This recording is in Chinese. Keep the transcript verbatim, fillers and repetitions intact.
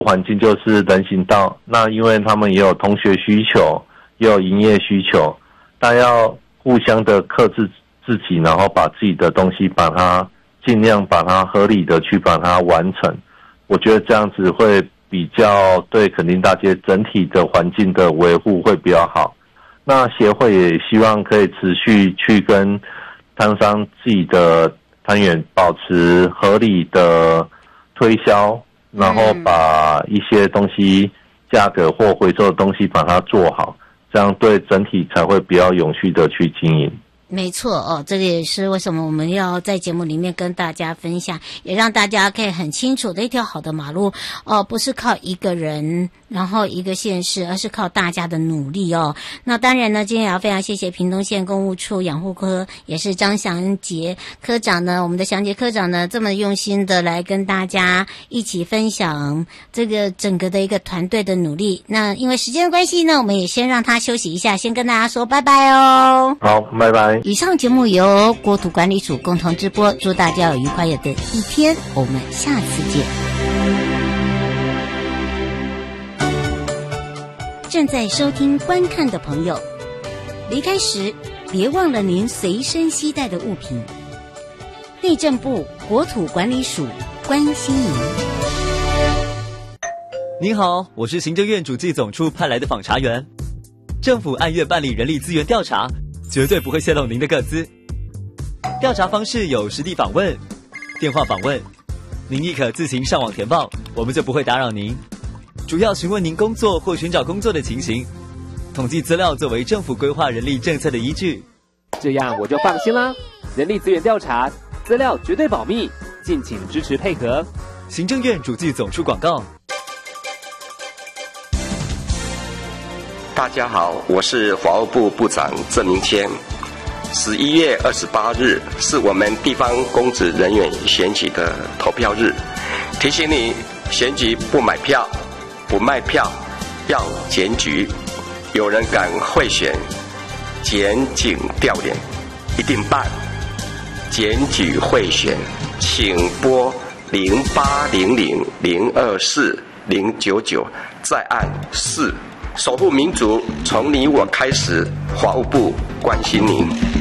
环境就是人行道，那因为他们也有同学需求，也有营业需求，大家要互相的克制自己，然后把自己的东西把它尽量把它合理的去把它完成。我觉得这样子会比较对垦丁大街整体的环境的维护会比较好。那协会也希望可以持续去跟摊商自己的摊源保持合理的推销，然后把一些东西价格或回收的东西把它做好，这样对整体才会比较永续的去经营。 没错哦，这个也是为什么我们要在节目里面跟大家分享，也让大家可以很清楚的一条好的马路哦，不是靠一个人然后一个县市，而是靠大家的努力哦。那当然呢，今天也要非常谢谢屏东县公务处养护科，也是张祥杰科长呢，我们的祥杰科长呢这么用心的来跟大家一起分享这个整个的一个团队的努力。那因为时间的关系呢，我们也先让他休息一下，先跟大家说拜拜哦。 好，拜拜。 以上节目由国土管理署共同直播，祝大家有愉快的一天，我们下次见。正在收听观看的朋友，离开时别忘了您随身携带的物品。内政部国土管理署关心您。 您好，我是行政院主计总处派来的访查员。政府按月办理人力资源调查，绝对不会泄露您的个资。调查方式有实地访问、电话访问，您亦可自行上网填报，我们就不会打扰您。主要询问您工作或寻找工作的情形，统计资料作为政府规划人力政策的依据。 这样我就放心啦。人力资源调查，资料绝对保密，敬请支持配合。 行政院主计总处广告。 大家好，我是法务部部长郑明谦。十一月二十八日是我们地方公职人员选举的投票日，提醒你选举不买票、不卖票，要检举。有人敢贿选、检警调脸，一定办。检举贿选，请拨零八零零零二四零九九，再按四。守护民族，从你我开始。法务部关心您。